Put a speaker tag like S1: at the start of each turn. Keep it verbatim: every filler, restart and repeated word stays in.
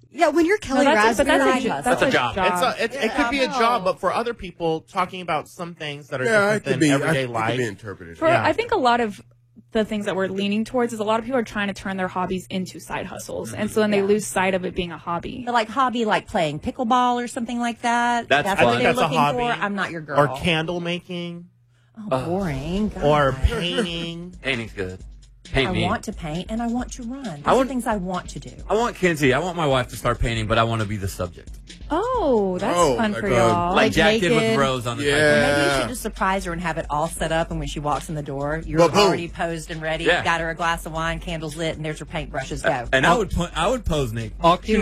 S1: Yeah, when you're Kelly
S2: no, that's
S1: Raspberry,
S2: a, but that's, a,
S3: That's
S2: that's
S3: a
S2: a
S3: job.
S2: job.
S4: It's a, it,
S1: Yeah,
S4: it could be a
S1: no.
S4: job, but for other people, talking about some things that are
S5: Yeah,
S4: different
S5: it could
S4: than
S5: be. I
S4: everyday
S5: think it could
S4: life.
S5: be interpreted.
S2: For,
S4: Yeah.
S2: I think a lot of the things that we're leaning towards is a lot of people are trying to turn their hobbies into side hustles, and so then they
S3: Yeah.
S2: lose sight of it being a hobby.
S3: But like hobby, like playing pickleball or something like that.
S6: That's
S3: That's
S6: fun.
S3: what
S4: I think
S3: they're
S4: that's a
S3: looking
S4: hobby.
S3: for. I'm not your girl.
S4: Or candle making,
S3: Oh, boring. God.
S4: or painting.
S6: Painting's good. Paint
S3: I
S6: me.
S3: want to paint and I want to run. Those
S6: I
S3: are
S6: want-
S3: things I want to do.
S6: I want Kenzie. I want my wife to start painting, but I want to be the subject.
S2: Oh, that's
S5: Oh,
S2: fun
S5: like
S2: for
S5: a-
S2: y'all.
S6: Like,
S3: Like
S6: Jack did with
S3: naked.
S6: Rose on the
S5: Yeah.
S6: Titanic.
S3: Maybe you
S5: Yeah.
S3: should just surprise her and have it all set up, and when she walks in the door, you're
S5: Ba-boom.
S3: already posed and ready.
S6: Yeah.
S3: Got her a glass of wine, candles lit, and there's her paintbrushes. Go.
S6: And I would po- I would pose naked.
S7: Auction